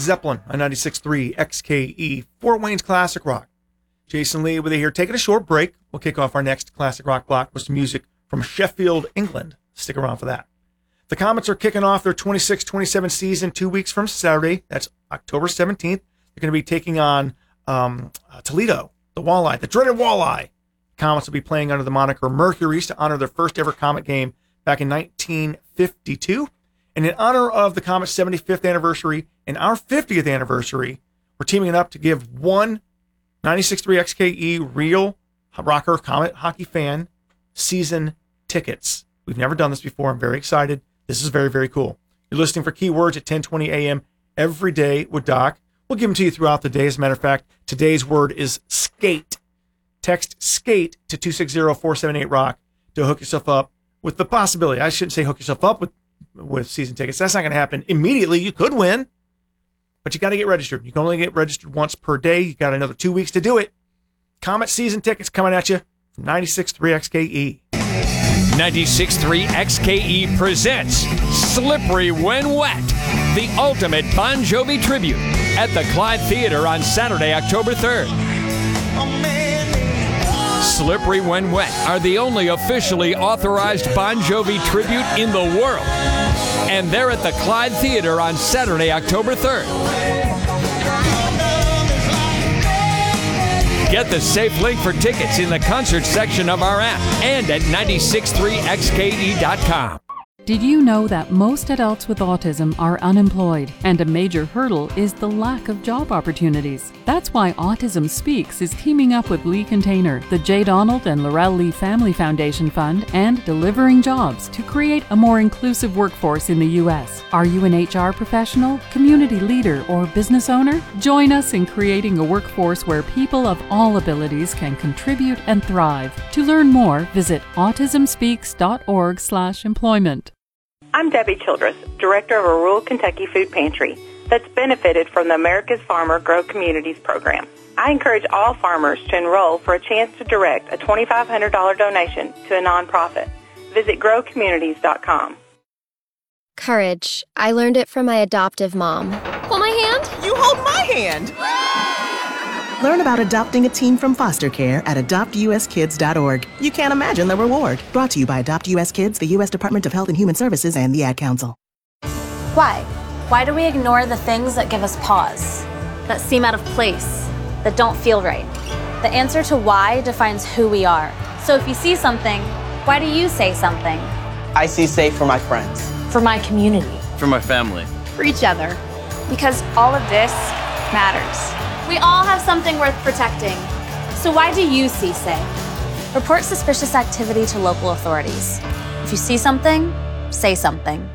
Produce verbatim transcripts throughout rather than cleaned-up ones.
Zeppelin on ninety-six point three X K E, Fort Wayne's Classic Rock. Jason Lee with you here, taking a short break. We'll kick off our next Classic Rock block with some music from Sheffield, England. Stick around for that. The Comets are kicking off their twenty-six twenty-seven season two weeks from Saturday. That's October seventeenth. They're going to be taking on um, uh, Toledo, the Walleye, the dreaded Walleye. Comets will be playing under the moniker Mercuries to honor their first ever Comet game back in nineteen fifty-two. And in honor of the Comets' seventy-fifth anniversary and our fiftieth anniversary, we're teaming up to give one ninety-six point three X K E real rocker Comet hockey fan season tickets. We've never done this before. I'm very excited. This is very, very cool. You're listening for Keywords at ten twenty a.m. every day with Doc. We'll give them to you throughout the day. As a matter of fact, today's word is skate. Text skate to two six zero, four seven eight, rock to hook yourself up with the possibility. I shouldn't say hook yourself up with, with season tickets. That's not going to happen immediately. You could win, but you got to get registered. You can only get registered once per day. You got another two weeks to do it. Comet season tickets coming at you from ninety-six point three X K E. ninety-six point three X K E presents Slippery When Wet, the ultimate Bon Jovi tribute at the Clyde Theater on Saturday, October third. Slippery When Wet are the only officially authorized Bon Jovi tribute in the world. And they're at the Clyde Theater on Saturday, October third. Get the safe link for tickets in the concert section of our app and at ninety-six point three X K E dot com. Did you know that most adults with autism are unemployed, and a major hurdle is the lack of job opportunities? That's why Autism Speaks is teaming up with Lee Container, the J. Donald and Laurel Lee Family Foundation Fund, and Delivering Jobs to create a more inclusive workforce in the U S. Are you an H R professional, community leader, or business owner? Join us in creating a workforce where people of all abilities can contribute and thrive. To learn more, visit autism speaks dot org slash employment. I'm Debbie Childress, director of a rural Kentucky food pantry that's benefited from the America's Farmer Grow Communities program. I encourage all farmers to enroll for a chance to direct a twenty-five hundred dollars donation to a nonprofit. Visit grow communities dot com. Courage. I learned it from my adoptive mom. Hold my hand. You hold my hand. Learn about adopting a teen from foster care at adopt u s kids dot org. You can't imagine the reward. Brought to you by Adopt U S Kids, the U S Department of Health and Human Services, and the Ad Council. Why? Why do we ignore the things that give us pause, that seem out of place, that don't feel right? The answer to why defines who we are. So if you see something, why do you say something? I see safe for my friends. For my community. For my family. For each other. Because all of this matters. We all have something worth protecting. So why do you see safe? Report suspicious activity to local authorities. If you see something, say something.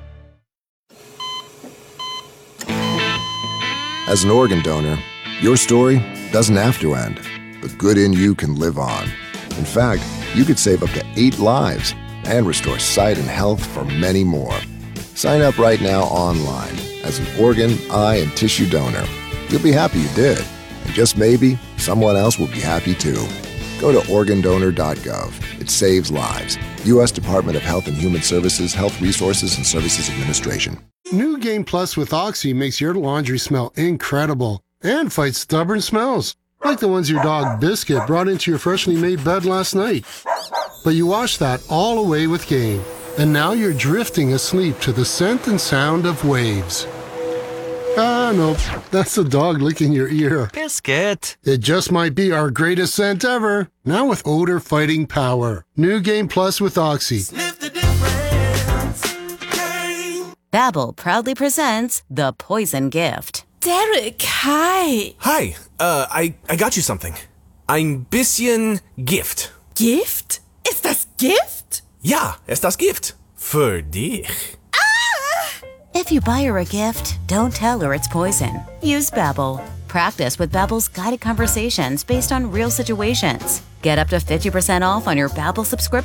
As an organ donor, your story doesn't have to end. The good in you can live on. In fact, you could save up to eight lives and restore sight and health for many more. Sign up right now online as an organ, eye, and tissue donor. You'll be happy you did, and just maybe someone else will be happy too. Go to organ donor dot gov. It saves lives. U S Department of Health and Human Services, Health Resources and Services Administration. New Game Plus with Oxy makes your laundry smell incredible and fights stubborn smells, like the ones your dog Biscuit brought into your freshly made bed last night. But you washed that all away with Game, and now you're drifting asleep to the scent and sound of waves. Ah, nope. That's the dog licking your ear. Biscuit. It just might be our greatest scent ever. Now with odor-fighting power. New Game Plus with Oxy. Sniff the difference. Game. Babbel proudly presents The Poison Gift. Derek, hi. Hi. Uh, I, I got you something. Ein bisschen Gift. Gift? Ist das Gift? Ja, ist das Gift. Für dich. If you buy her a gift, don't tell her it's poison. Use Babbel. Practice with Babbel's guided conversations based on real situations. Get up to fifty percent off on your Babbel subscription